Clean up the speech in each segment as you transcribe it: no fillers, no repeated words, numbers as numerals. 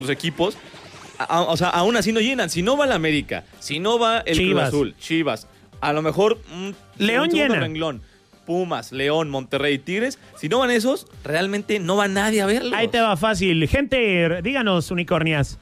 los equipos, o sea, aún así no llenan. Si no va el América, si no va el Cruz Azul, Chivas, a lo mejor León llena. Renglón, Pumas, León, Monterrey, Tigres. Si no van esos, realmente no va nadie a verlos. Ahí te va fácil. Gente, díganos, unicornias.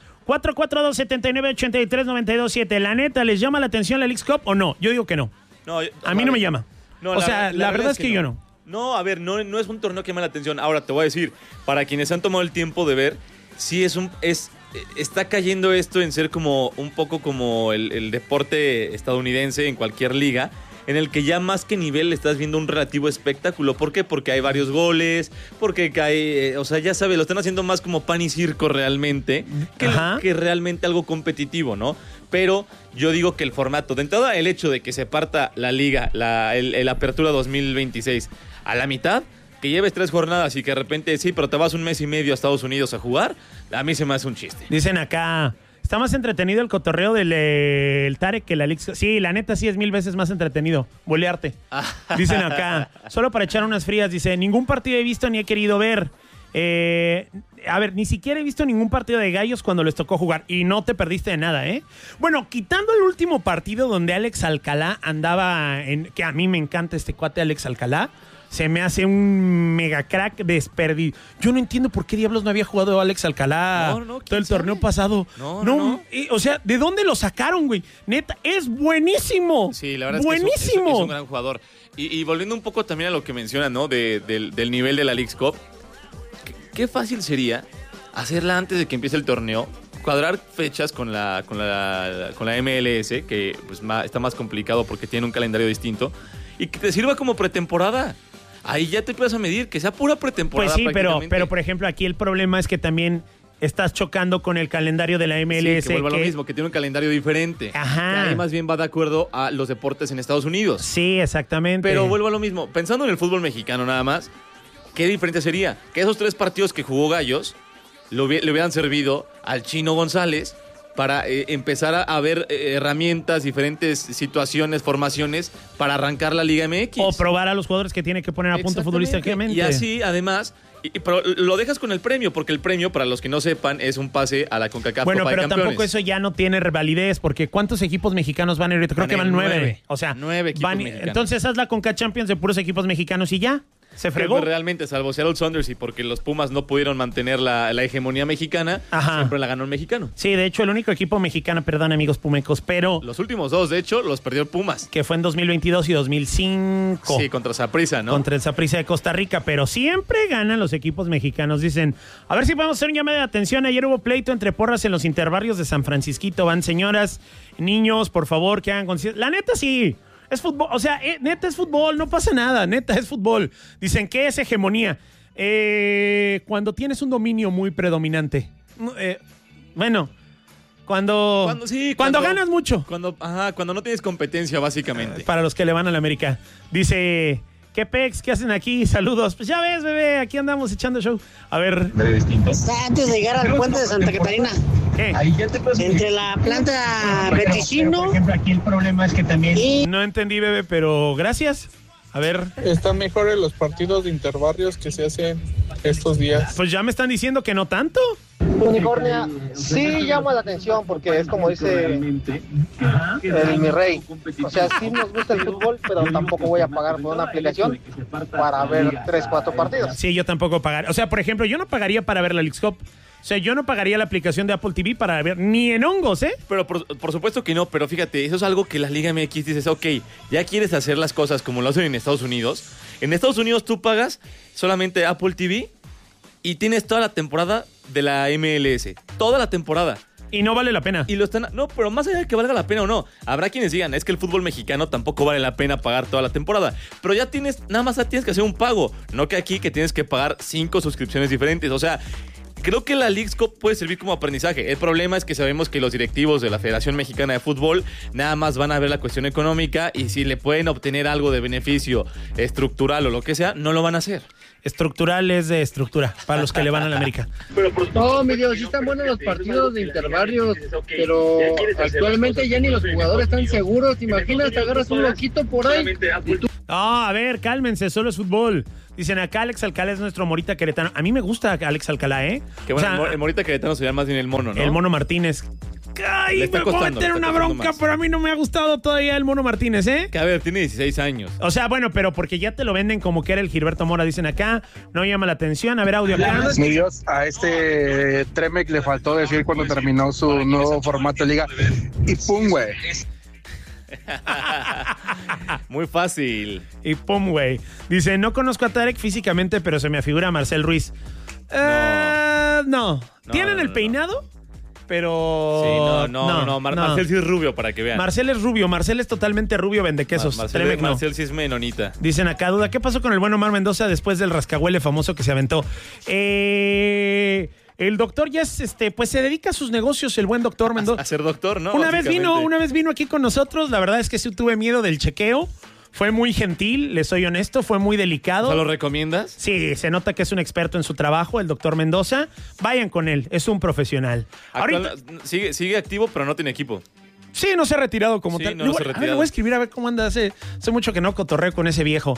442-79-83-92-7. ¿La neta les llama la atención la Leagues Cup o no? Yo digo que no. A mí no me llama. No, o sea, la verdad es que yo no. No, a ver, no es un torneo que llame la atención. Ahora, te voy a decir, para quienes han tomado el tiempo de ver, sí está cayendo esto en ser como un poco como el deporte estadounidense en cualquier liga, en el que ya más que nivel estás viendo un relativo espectáculo. ¿Por qué? Porque hay varios goles, porque cae, o sea, ya sabes, lo están haciendo más como pan y circo realmente, que realmente algo competitivo, ¿no? Pero yo digo que el formato, de entrada el hecho de que se parta la liga, el Apertura 2026 a la mitad, que lleves 3 jornadas y que de repente sí, pero te vas un mes y medio a Estados Unidos a jugar, a mí se me hace un chiste. Dicen acá, está más entretenido el cotorreo del Tarek que la Leagues Cup. Sí, la neta sí es 1000 veces más entretenido. Bolearte. Dicen acá, solo para echar unas frías, dice, ningún partido he visto ni he querido ver. A ver, ni siquiera he visto ningún partido de Gallos cuando les tocó jugar y no te perdiste de nada, ¿eh? Bueno, quitando el último partido donde Alex Alcalá andaba que a mí me encanta este cuate Alex Alcalá, se me hace un mega crack desperdicio. Yo no entiendo por qué diablos no había jugado Alex Alcalá todo el torneo pasado. No. O sea, ¿de dónde lo sacaron, güey? Neta, es buenísimo. Sí, la verdad es que es un gran jugador. Y volviendo un poco también a lo que menciona, ¿no? Del nivel de la Leagues Cup. Qué fácil sería hacerla antes de que empiece el torneo, cuadrar fechas con la MLS, que pues, está más complicado porque tiene un calendario distinto, y que te sirva como pretemporada. Ahí ya te puedes a medir, que sea pura pretemporada. Pues sí, pero por ejemplo, aquí el problema es que también estás chocando con el calendario de la MLS. Sí, que vuelva lo mismo, que tiene un calendario diferente. Ajá. Que ahí más bien va de acuerdo a los deportes en Estados Unidos. Sí, exactamente. Pero vuelvo a lo mismo, pensando en el fútbol mexicano nada más, ¿qué diferencia sería? Que esos 3 partidos que jugó Gallos le hubieran servido al Chino González para empezar a ver herramientas, diferentes situaciones, formaciones para arrancar la Liga MX. O probar a los jugadores que tiene que poner a punto futbolísticamente. Y así, además, pero lo dejas con el premio, porque el premio, para los que no sepan, es un pase a la CONCACAF Copa de Campeones. Pero tampoco eso ya no tiene validez, porque ¿cuántos equipos mexicanos van a ir? Creo que van 9. O sea, 9 equipos mexicanos. Entonces haz la CONCACAF Champions de puros equipos mexicanos y ya. Se fregó. Pues realmente, salvo Seattle Sounders y porque los Pumas no pudieron mantener la hegemonía mexicana, siempre la ganó el mexicano. Sí, de hecho, el único equipo mexicano, perdón, amigos pumecos, pero... Los últimos 2, de hecho, los perdió el Pumas. Que fue en 2022 y 2005. Sí, contra Saprissa, ¿no? Contra el Saprissa de Costa Rica, pero siempre ganan los equipos mexicanos. Dicen, a ver si podemos hacer un llamado de atención. Ayer hubo pleito entre porras en los interbarrios de San Francisquito. Van señoras, niños, por favor, que hagan conciencia. La neta, sí. Es fútbol, o sea, neta es fútbol, no pasa nada, neta es fútbol. Dicen, ¿qué es hegemonía? Cuando tienes un dominio muy predominante. Cuando ganas mucho. Cuando no tienes competencia, básicamente. Para los que le van a la América. Dice, ¿qué pex? ¿Qué hacen aquí? Saludos. Pues ya ves, bebé, aquí andamos echando show. A ver. Antes de llegar al puente de Santa Catarina. ¿Qué? Entre la planta Beticino. Por ejemplo, aquí el problema es que también... No entendí, bebé, pero gracias. A ver. Están mejores los partidos de interbarrios que se hacen estos días. Pues ya me están diciendo que no tanto. Unicornia sí llama la atención porque es como dice mi rey. O sea, sí nos gusta el fútbol, pero tampoco voy a pagar por una aplicación para ver 3-4 partidos. Sí, yo tampoco pagaría. O sea, por ejemplo, yo no pagaría para ver la Leagues Cup. O sea, yo no pagaría la aplicación de Apple TV para ver ni en hongos, ¿eh? Pero por supuesto que no, pero fíjate, eso es algo que la Liga MX dices, ok, ya quieres hacer las cosas como lo hacen en Estados Unidos. En Estados Unidos tú pagas solamente Apple TV y tienes toda la temporada de la MLS. Toda la temporada. Y no vale la pena. Y lo están... No, pero más allá de que valga la pena o no, habrá quienes digan, es que el fútbol mexicano tampoco vale la pena pagar toda la temporada. Pero ya nada más tienes que hacer un pago. No que aquí que tienes que pagar 5 suscripciones diferentes. O sea, creo que la Leagues Cup puede servir como aprendizaje. El problema es que sabemos que los directivos de la Federación Mexicana de Fútbol nada más van a ver la cuestión económica y si le pueden obtener algo de beneficio estructural o lo que sea, no lo van a hacer. Estructural es de estructura, para los que le van a la América. No, mi Dios, sí están buenos los partidos de interbarrios, pero actualmente ya ni los jugadores están seguros. ¿Te imaginas? Te agarras un loquito por ahí. No, a ver, cálmense, solo es fútbol. Dicen acá, Alex Alcalá es nuestro Morita queretano. A mí me gusta Alex Alcalá, ¿eh? Que bueno, el Morita queretano sería más bien el Mono, ¿no? El Mono Martínez. Ay, me voy a meter una bronca, pero a mí no me ha gustado todavía el Mono Martínez, ¿eh? Que a ver, tiene 16 años. O sea, bueno, pero porque ya te lo venden como que era el Gilberto Mora, dicen acá. No llama la atención. A ver, audio acá. Mi Dios, a este Tremec le faltó decir cuando terminó su nuevo formato de liga. Y pum, güey. Muy fácil. Y pum, güey. Dice, no conozco a Tarek físicamente, pero se me afigura Marcel Ruiz. No. ¿Tienen el peinado? Pero... Sí, no. Marcel sí es rubio, para que vean. Marcel es rubio. Marcel es totalmente rubio, vendequesos. Marcel sí es menonita. Dicen acá, duda, ¿qué pasó con el buen Omar Mendoza después del rascahuele famoso que se aventó? El doctor ya es, pues se dedica a sus negocios, el buen doctor Mendoza. A ser doctor, ¿no? Una vez vino aquí con nosotros. La verdad es que sí tuve miedo del chequeo. Fue muy gentil, les soy honesto, fue muy delicado. ¿O sea, lo recomiendas? Sí, se nota que es un experto en su trabajo, el doctor Mendoza. Vayan con él, es un profesional. Ahorita sigue activo, pero no tiene equipo. Sí, no se ha retirado como tal. No se ha retirado. A ver, le voy a escribir a ver cómo anda. Hace mucho que no cotorreo con ese viejo.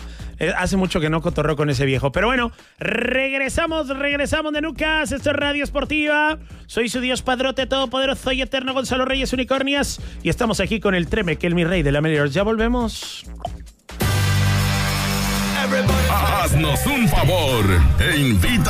Pero bueno, regresamos de Nucas. Esto es Radio Esportiva. Soy su Dios Padrote Todopoderoso y Eterno Gonzalo Reyes Unicornias. Y estamos aquí con el Treme, que es mi rey de la Meliors. Ya volvemos. Haznos un favor e invita